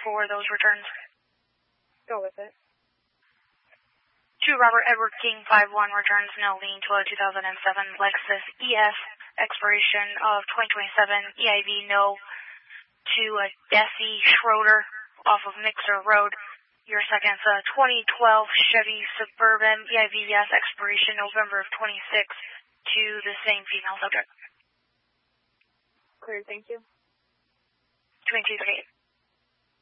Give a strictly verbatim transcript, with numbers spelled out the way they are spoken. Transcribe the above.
for those returns. Go with it. To Robert Edward King, five one, returns no lien to a two thousand seven Lexus E S, expiration of twenty twenty-seven, E I V no, to a Desi Schroeder off of Mixer Road. Your second's a twenty twelve Chevy Suburban, E I V yes, expiration November of twenty-six, to the same female subject. Clear, thank you. twenty-two thirty-eight.